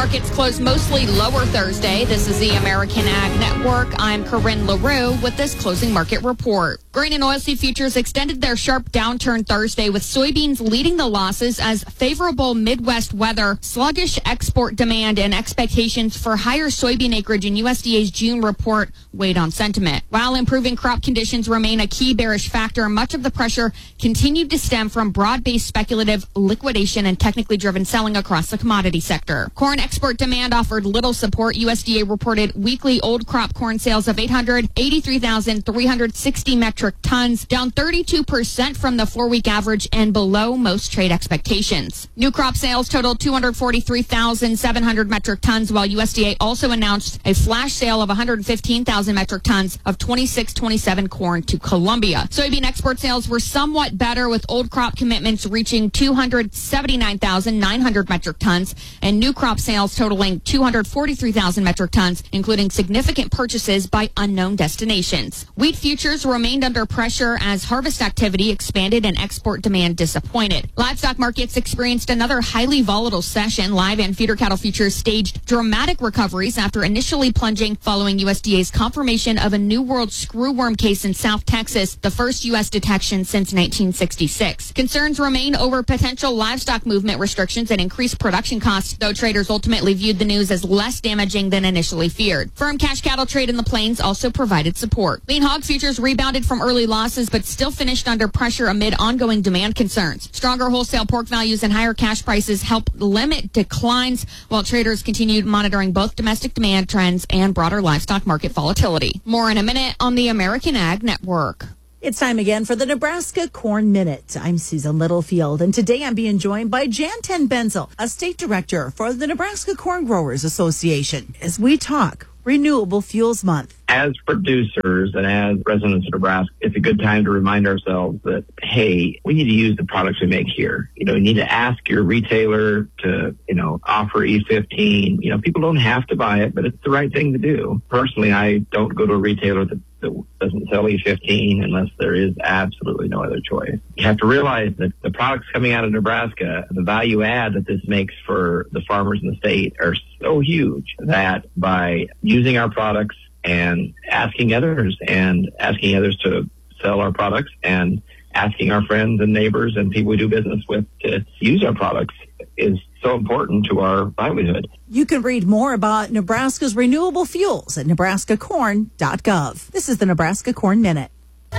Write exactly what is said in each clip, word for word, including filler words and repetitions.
Markets closed mostly lower Thursday. This is the American Ag Network. I'm Corinne LaRue with this closing market report. Grain and oilseed futures extended their sharp downturn Thursday, with soybeans leading the losses as favorable Midwest weather, sluggish export demand, and expectations for higher soybean acreage in U S D A's June report weighed on sentiment. While improving crop conditions remain a key bearish factor, much of the pressure continued to stem from broad-based speculative liquidation and technically driven selling across the commodity sector. Corn export demand offered little support. U S D A reported weekly old crop corn sales of eight hundred eighty-three thousand three hundred sixty metric tons, down thirty-two percent from the four-week average and below most trade expectations. New crop sales totaled two hundred forty-three thousand seven hundred metric tons, while U S D A also announced a flash sale of one hundred fifteen thousand metric tons of twenty-six twenty-seven corn to Colombia. Soybean export sales were somewhat better, with old crop commitments reaching two hundred seventy-nine thousand nine hundred metric tons and new crop sales totaling two hundred forty-three thousand metric tons, including significant purchases by unknown destinations. Wheat futures remained under pressure as harvest activity expanded and export demand disappointed. Livestock markets experienced another highly volatile session. Live and feeder cattle futures staged dramatic recoveries after initially plunging following U S D A's confirmation of a New World screwworm case in South Texas, the first U S detection since nineteen sixty-six. Concerns remain over potential livestock movement restrictions and increased production costs, though traders ultimately viewed the news as less damaging than initially feared. Firm cash cattle trade in the plains also provided support. Lean hog futures rebounded from early losses, but still finished under pressure amid ongoing demand concerns. Stronger wholesale pork values and higher cash prices helped limit declines, while traders continued monitoring both domestic demand trends and broader livestock market volatility. More in a minute on the American Ag Network. It's time again for the Nebraska Corn Minute. I'm Susan Littlefield, and today I'm being joined by Janten Benzel, a state director for the Nebraska Corn Growers Association, as we talk Renewable Fuels Month. As producers and as residents of Nebraska, it's a good time to remind ourselves that, hey, we need to use the products we make here. You know, you need to ask your retailer to, you know, offer E fifteen. You know, people don't have to buy it, but it's the right thing to do. Personally, I don't go to a retailer that, that doesn't sell E fifteen unless there is absolutely no other choice. You have to realize that the products coming out of Nebraska, the value add that this makes for the farmers in the state are so huge that by using our products and asking others and asking others to sell our products and asking our friends and neighbors and people we do business with to use our products is so important to our livelihood. You can read more about Nebraska's renewable fuels at nebraska corn dot gov. This is the Nebraska Corn Minute.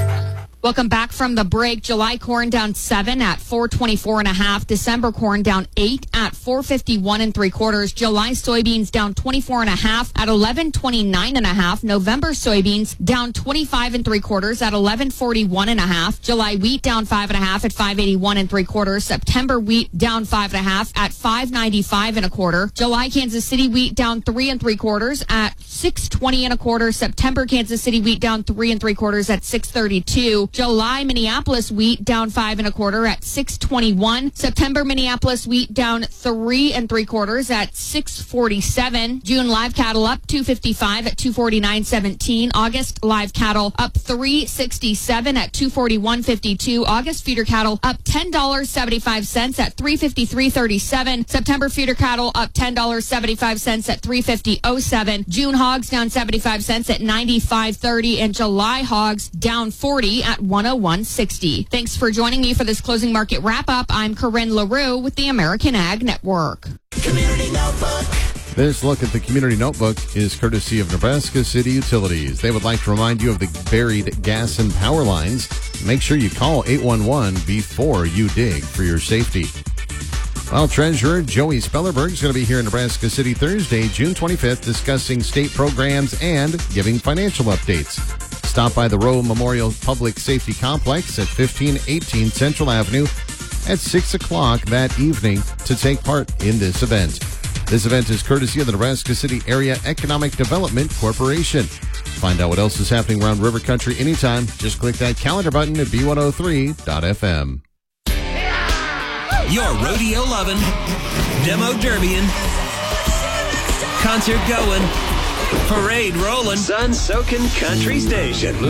Welcome back from the break. July corn down seven at four twenty-four and a half. December corn down eight at four fifty-one and three quarters. July soybeans down twenty-four and a half at eleven twenty-nine and a half. November soybeans down twenty-five and three quarters at eleven forty-one and a half. July wheat down five and a half at five eighty-one and three quarters. September wheat down five and a half at five ninety-five and a quarter. July Kansas City wheat down three and three quarters at six twenty and a quarter. September Kansas City wheat down three and three quarters at six thirty-two. July Minneapolis wheat down five and a quarter at six twenty-one. September Minneapolis wheat down three and three quarters at six forty-seven. June live cattle up two fifty-five at two forty-nine seventeen. August live cattle up three sixty-seven at two forty-one fifty-two. August feeder cattle up ten dollars and seventy-five cents at three fifty-three thirty-seven. September feeder cattle up ten dollars and seventy-five cents at three fifty oh seven. June hogs down seventy-five cents at ninety-five thirty, and July hogs down forty at one oh one sixty. Thanks for joining me for this closing market wrap-up. I'm Corinne LaRue with the American Ag Network. Community Notebook. This look at the Community Notebook is courtesy of Nebraska City Utilities. They would like to remind you of the buried gas and power lines. Make sure you call eight one one before you dig for your safety. Well, Treasurer Joey Spellerberg is going to be here in Nebraska City Thursday, June twenty-fifth, discussing state programs and giving financial updates. Stop by the Roe Memorial Public Safety Complex at fifteen eighteen Central Avenue at six o'clock that evening to take part in this event. This event is courtesy of the Nebraska City Area Economic Development Corporation. Find out what else is happening around River Country anytime. Just click that calendar button at B one oh three dot F M. Your rodeo loving, demo derbying, concert going, parade rolling, sun soaking country station.